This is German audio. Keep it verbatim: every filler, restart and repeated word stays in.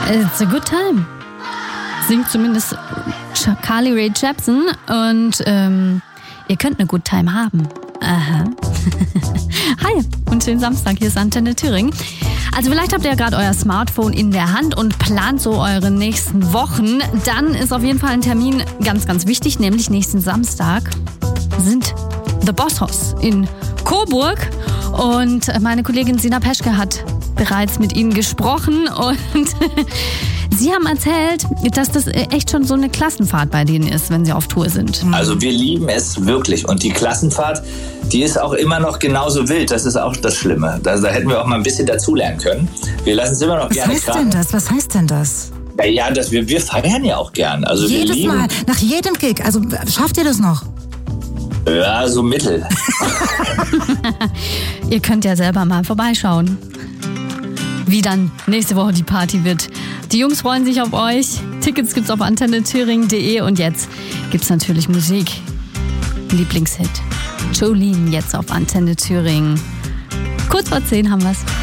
It's a good time. Singt zumindest Carly Rae Jepsen und ähm, ihr könnt eine good time haben. Aha. Hi und schönen Samstag, hier ist Antenne Thüringen. Also vielleicht habt ihr ja gerade euer Smartphone in der Hand und plant so eure nächsten Wochen. Dann ist auf jeden Fall ein Termin ganz, ganz wichtig, nämlich nächsten Samstag sind The Boss Hoss in Coburg. Und meine Kollegin Sina Peschke hat bereits mit ihnen gesprochen und sie haben erzählt, dass das echt schon so eine Klassenfahrt bei denen ist, wenn sie auf Tour sind. Also wir lieben es wirklich und die Klassenfahrt, die ist auch immer noch genauso wild. Das ist auch das Schlimme. Da, da hätten wir auch mal ein bisschen dazulernen können. Wir lassen es immer noch Was gerne heißt krachen. denn das? Was heißt denn das? Ja, ja das, wir, wir feiern ja auch gern. Also Jedes wir lieben, Mal, nach jedem Gig. Also schafft ihr das noch? Ja, so mittel. Ihr könnt ja selber mal vorbeischauen, wie dann nächste Woche die Party wird. Die Jungs freuen sich auf euch. Tickets gibt's auf antenne thüringen punkt de und jetzt gibt's natürlich Musik. Lieblingshit. Jolene jetzt auf Antenne Thüringen. Kurz vor zehn haben wir's.